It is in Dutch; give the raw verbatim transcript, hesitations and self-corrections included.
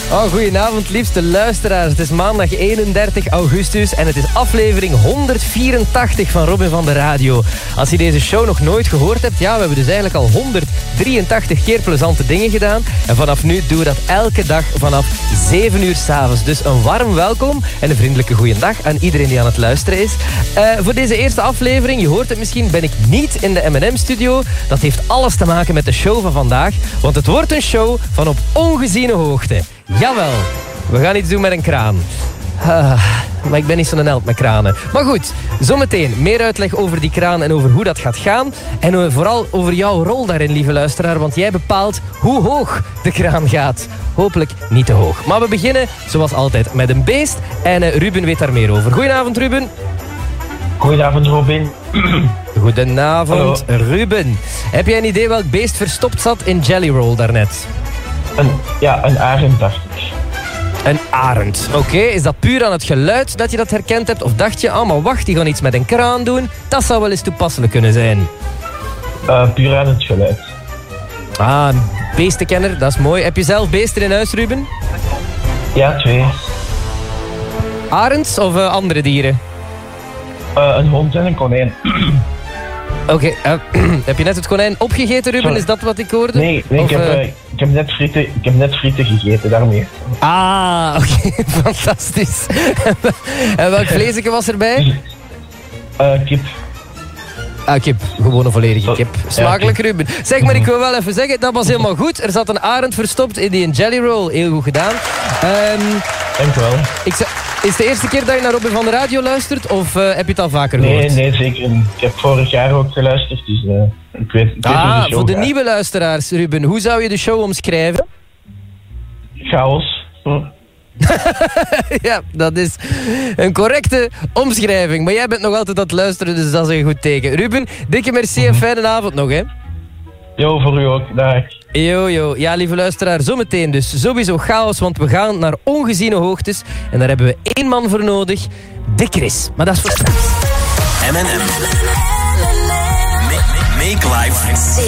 Oh, goedenavond, liefste luisteraars. Het is maandag eenendertig augustus en het is aflevering honderdvierentachtig van Robin van de Radio. Als je deze show nog nooit gehoord hebt, ja, we hebben dus eigenlijk al honderddrieëntachtig keer plezante dingen gedaan. En vanaf nu doen we dat elke dag vanaf zeven uur 's avonds. Dus een warm welkom en een vriendelijke goeiedag aan iedereen die aan het luisteren is. Uh, voor deze eerste aflevering, je hoort het misschien, ben ik niet in de M en M-studio. Dat heeft alles te maken met de show van vandaag, want het wordt een show van op ongeziene hoogte. Jawel, we gaan iets doen met een kraan. Ah, maar ik ben niet zo'n held met kranen. Maar goed, zometeen meer uitleg over die kraan en over hoe dat gaat gaan. En vooral over jouw rol daarin, lieve luisteraar. Want jij bepaalt hoe hoog de kraan gaat. Hopelijk niet te hoog. Maar we beginnen, zoals altijd, met een beest. En uh, Ruben weet daar meer over. Goedenavond, Ruben. Goedenavond, Robin. Goedenavond, Hallo. Ruben. Heb jij een idee welk beest verstopt zat in Jelly Roll daarnet? Een, ja, een arend, dacht ik. Een arend. Oké, okay, is dat puur aan het geluid dat je dat herkend hebt? Of dacht je, oh maar wacht, die gaan iets met een kraan doen? Dat zou wel eens toepasselijk kunnen zijn. Uh, puur aan het geluid. Ah, een beestenkenner, dat is mooi. Heb je zelf beesten in huis, Ruben? Ja, twee. Arends of uh, andere dieren? Uh, een hond en een konijn. Oké, okay, uh, heb je net het konijn opgegeten, Ruben? Sorry. Is dat wat ik hoorde? Nee, nee of, ik, heb, uh... uh, ik, heb net frieten, ik heb net frieten gegeten, daarmee. Ah, oké, okay, fantastisch. En welk vleesje was erbij? Uh, kip. Ah, kip. Gewoon een volledige kip. Smakelijk, ja, kip. Ruben. Zeg maar, ik wil wel even zeggen, dat was helemaal goed. Er zat een arend verstopt in die Jelly Roll. Heel goed gedaan. Um, Dank wel. Ik zeg, is het de eerste keer dat je naar Robin van de Radio luistert? Of uh, heb je het al vaker gehoord? Nee, nee, zeker. Ik heb vorig jaar ook geluisterd, dus uh, ik weet, ik weet Ah, hoe de show voor de gaat. nieuwe luisteraars, Ruben. Hoe zou je de show omschrijven? Chaos. Hm. Ja, dat is een correcte omschrijving. Maar jij bent nog altijd aan het luisteren, dus dat is een goed teken. Ruben, dikke merci en fijne avond nog, hè. Jo, voor u ook. Dag. Yo, yo. Ja, lieve luisteraar, zometeen dus sowieso chaos, want we gaan naar ongeziene hoogtes. En daar hebben we één man voor nodig, de Chris. Maar dat is voor straks. M en M. Make life